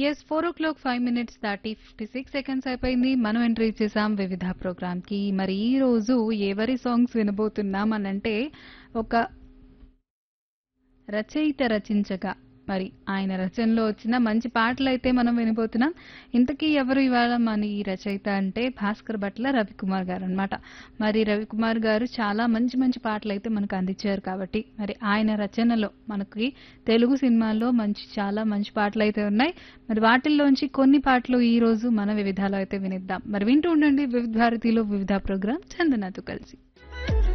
Yes 4:05 దాటి 56 seconds అయిపోయింది. మనం ఎంట్రీ చేసాం వివిధ ప్రోగ్రామ్ కి. మరి ఈ రోజు ఎవరి సాంగ్స్ వినబోతున్నాం అనంటే ఒక రచయిత రచించగా మరి ఆయన రచనలో వచ్చిన మంచి పాటలైతే మనం వినబోతున్నాం. ఇంతకీ ఎవరు ఇవాళ మన ఈ రచయిత అంటే భాస్కర్ భట్ల రవికుమార్ గారు అన్నమాట. మరి రవికుమార్ గారు చాలా మంచి మంచి పాటలైతే మనకు అందించారు కాబట్టి మరి ఆయన రచనలో మనకి తెలుగు సినిమాల్లో చాలా మంచి పాటలైతే ఉన్నాయి. మరి వాటిల్లోంచి కొన్ని పాటలు ఈ రోజు మన వివిధాలో అయితే వినిద్దాం. మరి వింటూ ఉండండి వివిధ భారతిలో వివిధ ప్రోగ్రామ్ చందనతో కలిసి.